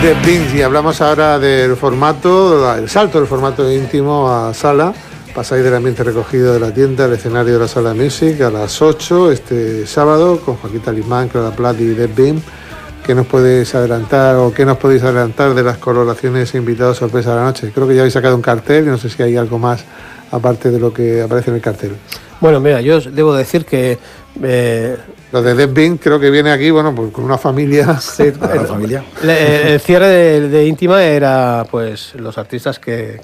Dead Beans, y hablamos ahora del formato, el salto del formato íntimo a sala. Pasáis del ambiente recogido de la tienda al escenario de la Sala Music a las 8 este sábado con Joaquín Talismán, Clara Plat y Dead Beans. ¿Qué nos podéis adelantar o qué nos podéis adelantar de las coloraciones e invitados sorpresa de la noche? Creo que ya habéis sacado un cartel y no sé si hay algo más aparte de lo que aparece en el cartel. Bueno, mira, yo debo decir que... Lo de Dead Beans creo que viene aquí, bueno, pues con una familia. Sí, familia. El cierre de Íntima era pues los artistas que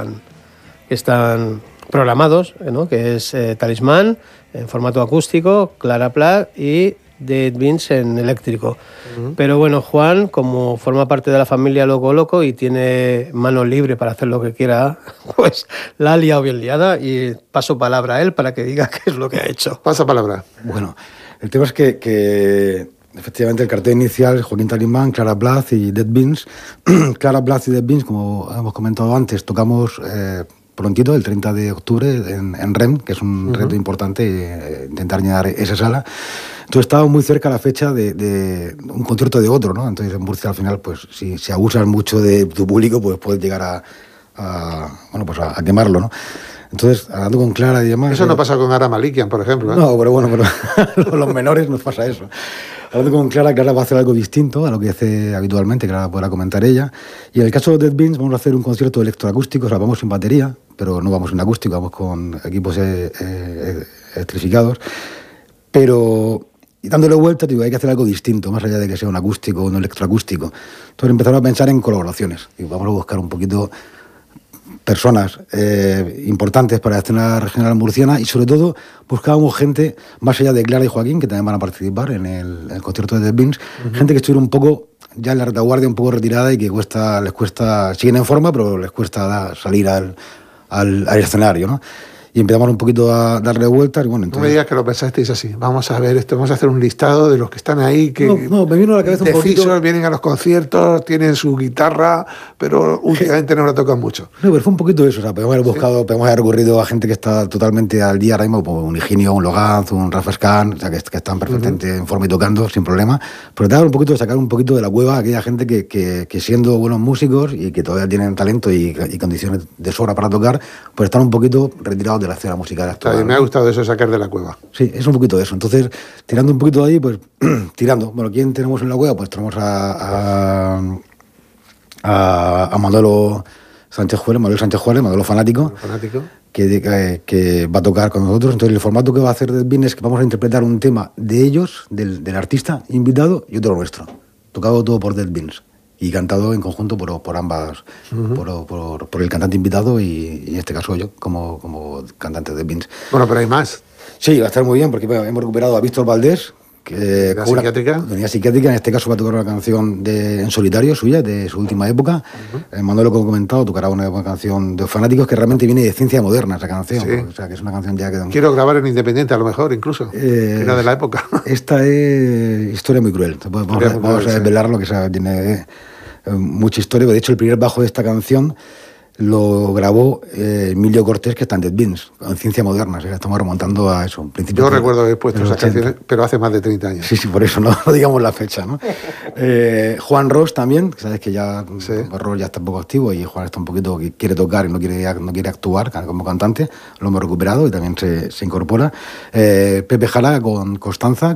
están programados, ¿no? Que es Talismán en formato acústico, Clara Plat y Dead Beans en eléctrico. Pero bueno, Juan, como forma parte de la familia Loco Loco y tiene mano libre para hacer lo que quiera, pues la ha liado bien liada y paso palabra a él para que diga qué es lo que ha hecho. Pasa palabra. Bueno, el tema es que efectivamente el cartel inicial es Joaquín Talismán, Clara Plat y Dead Beans. Clara Plat y Dead Beans, como hemos comentado antes, tocamos prontito, el 30 de octubre, en REM, que es un reto importante, intentar llenar esa sala. Entonces estaba muy cerca la fecha de un concierto de otro, ¿no? Entonces en Murcia al final, pues si abusas mucho de tu público, pues puedes llegar a quemarlo, ¿no? Entonces, hablando con Clara y demás... Eso no pasa con Ara Malikian, por ejemplo, ¿eh? No, pero bueno, los menores nos pasa eso. Hablando con Clara, Clara va a hacer algo distinto a lo que hace habitualmente, que ahora podrá comentar ella. Y en el caso de Dead Beans vamos a hacer un concierto electroacústico, o sea, vamos sin batería, pero no vamos en acústico, vamos con equipos electrificados. Pero... Y dándole vuelta, digo, hay que hacer algo distinto, más allá de que sea un acústico o un electroacústico. Entonces empezaron a pensar en colaboraciones. Digo, vamos a buscar un poquito personas importantes para la escena regional murciana y sobre todo buscábamos gente, más allá de Clara y Joaquín, que también van a participar en el concierto de Dead Beans, gente que estuviera un poco ya en la retaguardia, un poco retirada y que les cuesta, siguen en forma, pero les cuesta salir al escenario, ¿no? Y empezamos un poquito a darle vueltas. Y bueno, entonces... No me digas que lo pensasteis así. Vamos a ver esto, vamos a hacer un listado de los que están ahí, que no, me vino a la cabeza un poquito... vienen a los conciertos, tienen su guitarra, pero últimamente no la tocan mucho. No, pero fue un poquito eso. O sea, podemos haber buscado, podemos haber recurrido a gente que está totalmente al día ahora mismo, como un Higinio, un Loganz, un Rafa Scan, o sea, que están perfectamente en forma y tocando sin problema. Pero te da un poquito de sacar un poquito de la cueva a aquella gente que siendo buenos músicos y que todavía tienen talento y condiciones de sobra para tocar, pues están un poquito retirados de la escena musical actual. Me ha gustado eso, sacar de la cueva. Sí, es un poquito de eso. Entonces, tirando un poquito de ahí, pues, Bueno, ¿quién tenemos en la cueva? Pues tenemos a Manolo Sánchez Juárez, Manolo Fanático. Que va a tocar con nosotros. Entonces, el formato que va a hacer Dead Beans es que vamos a interpretar un tema de ellos, del artista invitado, y otro nuestro. Tocado todo por Dead Beans. Y cantado en conjunto por ambas, por el cantante invitado y en este caso yo, como cantante de Beans. Bueno, pero hay más. Sí, va a estar muy bien porque hemos recuperado a Víctor Valdés, que venía psiquiátrica, en este caso va a tocar una canción en solitario suya, de su última época. Manuel, como he comentado, tocará una canción de Fanáticos que realmente viene de ciencia moderna, esa canción. Sí. O sea, que es una canción ya que... Quiero grabar en Independiente, a lo mejor, incluso. Era de la época. Esta es historia muy cruel. Vamos a desvelarlo, que tiene... mucha historia. De hecho, el primer bajo de esta canción lo grabó Emilio Cortés, que está en Dead Beans, en ciencia moderna. O sea, estamos remontando a eso. Yo recuerdo haber puesto esas canciones, pero hace más de 30 años. Sí, por eso no digamos la fecha, ¿no? Juan Ross también, que sabes que ya Ross ya está un poco activo y Juan está un poquito que quiere tocar y no quiere actuar como cantante. Lo hemos recuperado y también se incorpora. Pepe Jara con Constanza,